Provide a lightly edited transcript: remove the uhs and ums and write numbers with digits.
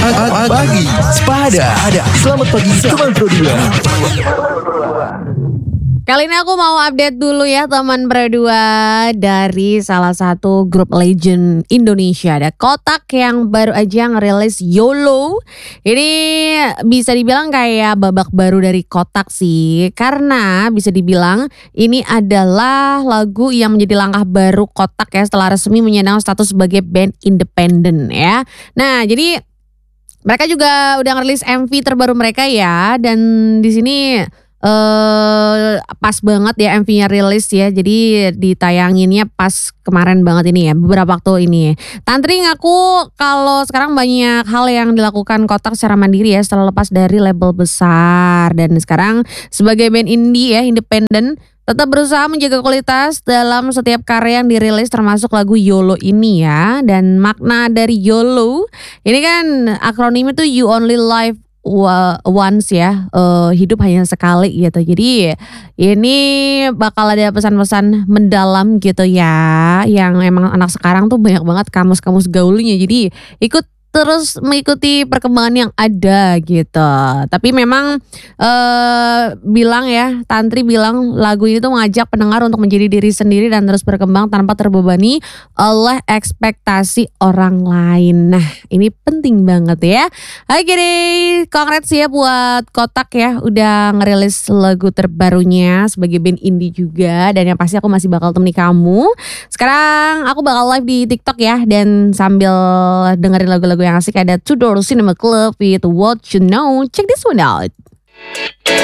Pagi Sepada. Selamat pagi teman Pro 2. Kali ini aku mau update dulu ya teman berdua dari salah satu grup legend Indonesia. Ada Kotak yang baru aja ngerilis YOLO. Ini bisa dibilang kayak babak baru dari Kotak sih. Karena bisa dibilang ini adalah lagu yang menjadi langkah baru Kotak ya setelah resmi menyandang status sebagai band independen ya. Nah jadi mereka juga udah ngerilis MV terbaru mereka ya. Dan di sini pas banget ya MV-nya rilis ya. Jadi ditayanginnya pas kemarin banget ini ya, beberapa waktu ini. Tantri ngaku kalau sekarang banyak hal yang dilakukan Kotak secara mandiri ya setelah lepas dari label besar. Dan sekarang sebagai band indie ya, independen, tetap berusaha menjaga kualitas dalam setiap karya yang dirilis termasuk lagu YOLO ini ya. Dan makna dari YOLO ini kan akronimnya tuh You Only Live Once ya, hidup hanya sekali gitu. Jadi ini bakal ada pesan-pesan mendalam gitu ya, yang emang anak sekarang tuh banyak banget kamus-kamus gaulnya. Jadi ikut terus mengikuti perkembangan yang ada gitu. Tapi memang bilang ya, Tantri bilang lagu ini tuh mengajak pendengar untuk menjadi diri sendiri dan terus berkembang tanpa terbebani oleh ekspektasi orang lain. Nah ini penting banget ya. Oke deh, congrats ya buat Kotak ya, udah ngerilis lagu terbarunya sebagai band indie juga. Dan yang pasti aku masih bakal temani kamu. Sekarang aku bakal live di TikTok ya, dan sambil dengerin lagu-lagu yang asik ada Tudor Cinema Club with What You Know. Check this one out.